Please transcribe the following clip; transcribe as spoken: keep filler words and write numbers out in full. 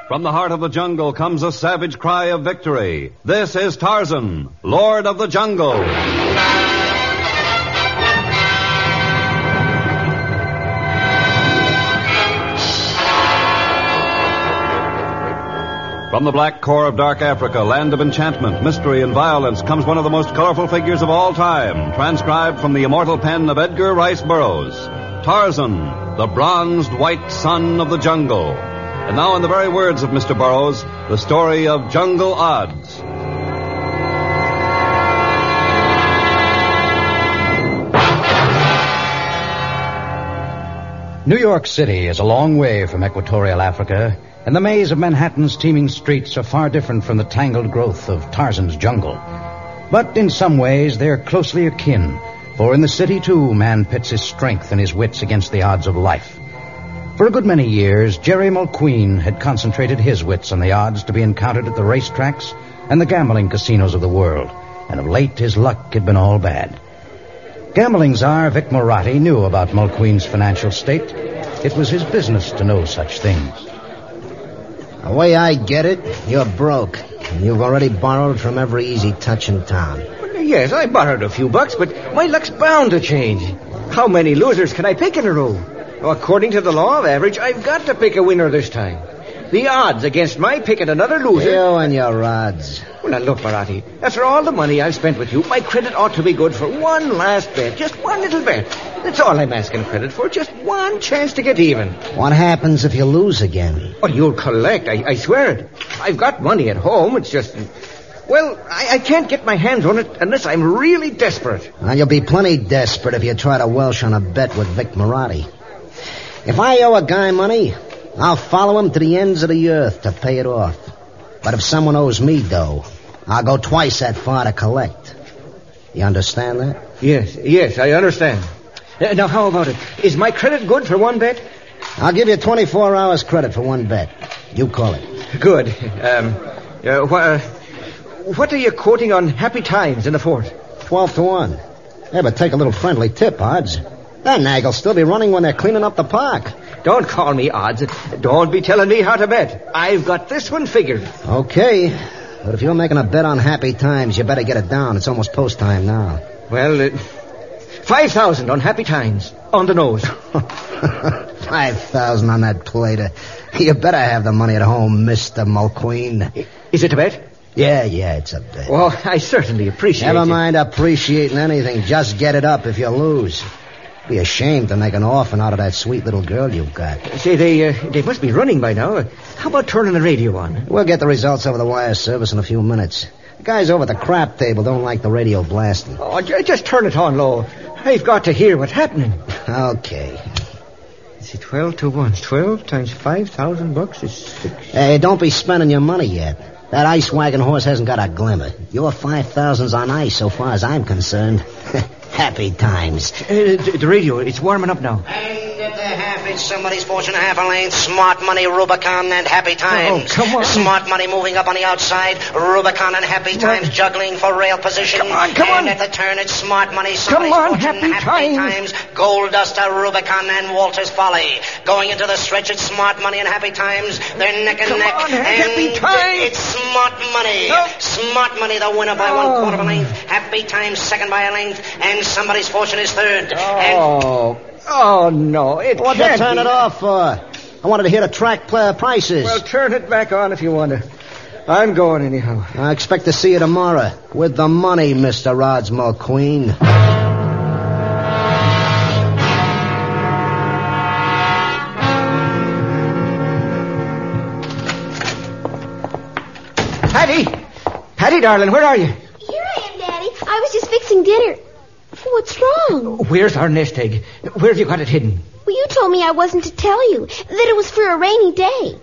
From the heart of the jungle comes a savage cry of victory. This is Tarzan, Lord of the Jungle. From the black core of dark Africa, land of enchantment, mystery, and violence, comes one of the most colorful figures of all time, transcribed from the immortal pen of Edgar Rice Burroughs. Tarzan, the bronzed white son of the jungle. And now, in the very words of Mister Burroughs, the story of Jungle Odds. New York City is a long way from equatorial Africa, and the maze of Manhattan's teeming streets are far different from the tangled growth of Tarzan's jungle. But in some ways, they're closely akin, for in the city, too, man pits his strength and his wits against the odds of life. For a good many years, Jerry Mulqueen had concentrated his wits on the odds to be encountered at the racetracks and the gambling casinos of the world, and of late his luck had been all bad. Gambling czar Vic Moratti knew about Mulqueen's financial state. It was his business to know such things. The way I get it, you're broke, and you've already borrowed from every easy touch in town. Yes, I borrowed a few bucks, but my luck's bound to change. How many losers can I pick in a row? According to the law of average, I've got to pick a winner this time. The odds against my picking another loser... You and your odds. Well, now, look, Moratti, after all the money I've spent with you, my credit ought to be good for one last bet. Just one little bet. That's all I'm asking credit for. Just one chance to get even. What happens if you lose again? Oh, you'll collect. I, I swear it. I've got money at home. It's just... Well, I, I can't get my hands on it unless I'm really desperate. Well, you'll be plenty desperate if you try to welsh on a bet with Vic Moratti. If I owe a guy money, I'll follow him to the ends of the earth to pay it off. But if someone owes me dough, I'll go twice that far to collect. You understand that? Yes, yes, I understand. Uh, now, how about it? Is my credit good for one bet? I'll give you twenty-four hours credit for one bet. You call it. Good. Um, uh, wh- uh, what are you quoting on Happy Times in the fort? Twelve to one. Yeah, but take a little friendly tip, Odds. That nag'll still be running when they're cleaning up the park. Don't call me Odds. Don't be telling me how to bet. I've got this one figured. Okay. But if you're making a bet on Happy Times, you better get it down. It's almost post time now. Well, uh, five thousand on Happy Times. On the nose. Five thousand on that plater. You better have the money at home, Mister Mulqueen. Is it a bet? Yeah, yeah, it's a bet. Well, I certainly appreciate it. Never mind appreciating anything. Just get it up if you lose. Be ashamed to make an orphan out of that sweet little girl you've got. Say, they uh, they must be running by now. How about turning the radio on? We'll get the results over the wire service in a few minutes. The guys over at the crap table don't like the radio blasting. Oh, j- just turn it on low. I've got to hear what's happening. Okay. See, twelve to one. Twelve times five thousand bucks is six. Hey, don't be spending your money yet. That ice wagon horse hasn't got a glimmer. Your five thousand's on ice so far as I'm concerned. Happy Times. Uh, the, the radio, it's warming up now. And at the half, it's somebody's fortune, a half a lane. Smart Money, Rubicon, and Happy Times. Oh, come on. Smart Money moving up on the outside. Rubicon and Happy Times juggling for rail position. Come on, come and on. at the turn, it's Smart Money, Come on, fortune, Happy, Happy Times. Times. Gold Duster, Rubicon, and Walter's Folly. Going into the stretch, it's Smart Money and Happy Times. They're neck and Come neck. on, and Happy Times. It's Smart Money. No. Smart Money, the winner by Oh. one quarter of a length. Happy Times, second by a length. And somebody's fortune is third. And Oh, oh no, it what'd you can't turn be. it off for? I wanted to hear the track play prices. Well, turn it back on if you want to. I'm going anyhow. I expect to see you tomorrow with the money, Mister Rods Mulqueen. Patty! Patty, darling, where are you? Here I am, Daddy. I was just fixing dinner. What's wrong? Where's our nest egg? Where have you got it hidden? Well, you told me I wasn't to tell you, that it was for a rainy day.